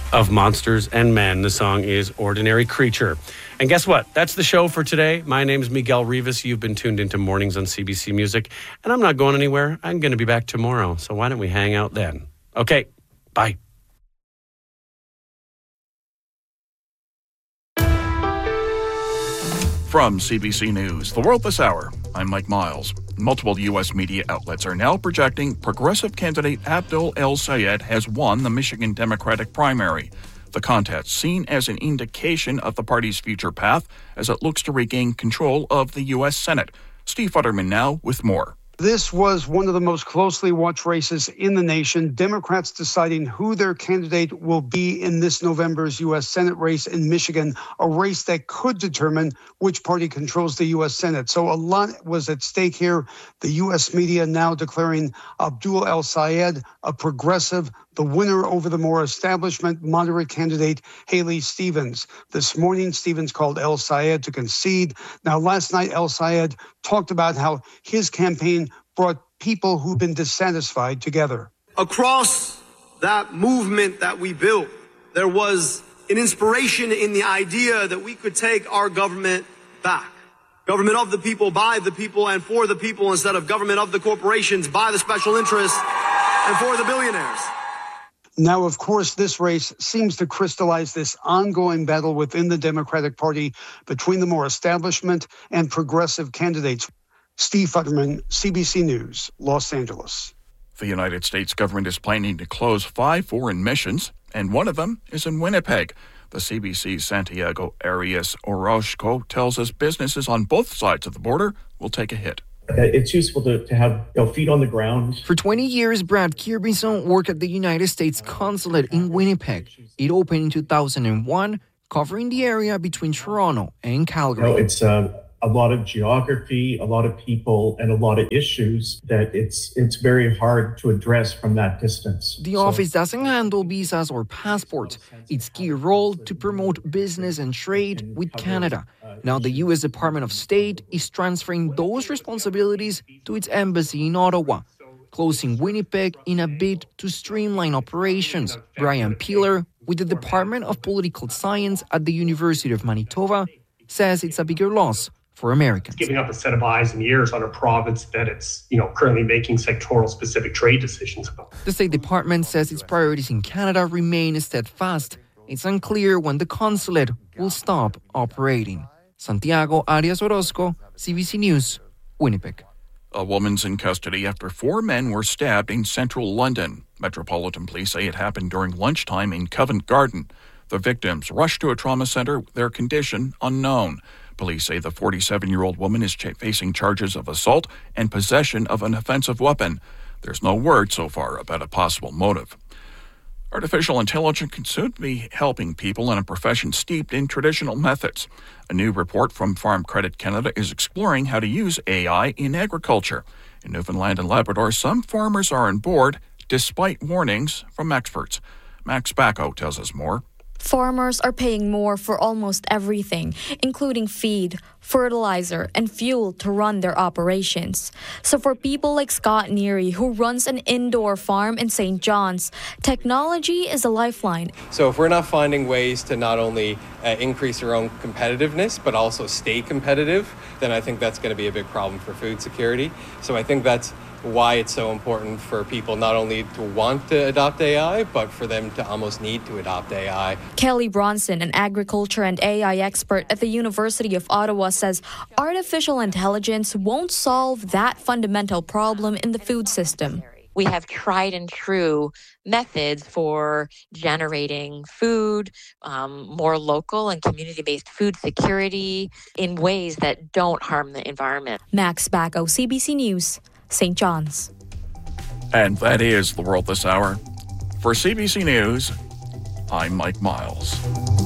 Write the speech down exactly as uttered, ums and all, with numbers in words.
of Monsters and Men. The song is Ordinary Creature. And guess what? That's the show for today. My name is Miguel Rivas. You've been tuned into Mornings on C B C Music. And I'm not going anywhere. I'm going to be back tomorrow. So why don't we hang out then? Okay, bye. From C B C News, The World This Hour, I'm Mike Miles. Multiple U S media outlets are now projecting progressive candidate Abdul El-Sayed has won the Michigan Democratic primary. The contest seen as an indication of the party's future path as it looks to regain control of the U S Senate. Steve Futterman now with more. This was one of the most closely watched races in the nation. Democrats deciding who their candidate will be in this November's U S Senate race in Michigan, a race that could determine which party controls the U S Senate. So a lot was at stake here. The U S media now declaring Abdul El-Sayed a progressive, the winner over the more establishment moderate candidate Haley Stevens. This morning, Stevens called El-Sayed to concede. Now, last night, El-Sayed talked about how his campaign brought people who've been dissatisfied together. Across that movement that we built, there was an inspiration in the idea that we could take our government back. Government of the people, by the people, and for the people, instead of government of the corporations, by the special interests, and for the billionaires. Now, of course, this race seems to crystallize this ongoing battle within the Democratic Party between the more establishment and progressive candidates. Steve Futterman, C B C News, Los Angeles. The United States government is planning to close five foreign missions, and one of them is in Winnipeg. The C B C's Santiago Arias Orozco tells us businesses on both sides of the border will take a hit. It's useful to, to have you know, feet on the ground. For twenty years, Brad Kirbison worked at the United States Consulate in Winnipeg. It opened in two thousand one, covering the area between Toronto and Calgary. You know, it's uh, a lot of geography, a lot of people, and a lot of issues that it's it's very hard to address from that distance. The so, office doesn't handle visas or passports. Its key role to promote business and trade with Canada. Now the U S Department of State is transferring those responsibilities to its embassy in Ottawa, closing Winnipeg in a bid to streamline operations. Brian Peeler, with the Department of Political Science at the University of Manitoba, says it's a bigger loss for Americans. Giving up a set of eyes and ears on a province that it's, you know, currently making sectoral-specific trade decisions about. The State Department says its priorities in Canada remain steadfast. It's unclear when the consulate will stop operating. Santiago Arias Orozco, C B C News, Winnipeg. A woman's in custody after four men were stabbed in central London. Metropolitan Police say it happened during lunchtime in Covent Garden. The victims rushed to a trauma center, their condition unknown. Police say the forty-seven-year-old woman is ch- facing charges of assault and possession of an offensive weapon. There's no word so far about a possible motive. Artificial intelligence can soon be helping people in a profession steeped in traditional methods. A new report from Farm Credit Canada is exploring how to use A I in agriculture. In Newfoundland and Labrador, some farmers are on board despite warnings from experts. Max Bacco tells us more. Farmers are paying more for almost everything, including feed, fertilizer, and fuel to run their operations. So for people like Scott Neary, who runs an indoor farm in Saint John's, technology is a lifeline. So if we're not finding ways to not only uh, increase our own competitiveness, but also stay competitive, then I think that's going to be a big problem for food security. So I think that's why it's so important for people not only to want to adopt A I, but for them to almost need to adopt A I. Kelly Bronson, an agriculture and A I expert at the University of Ottawa, says artificial intelligence won't solve that fundamental problem in the food system. We have tried and true methods for generating food, um, more local and community-based food security in ways that don't harm the environment. Max Bacco, C B C News, Saint John's. And that is The World This Hour. For C B C News, I'm Mike Miles.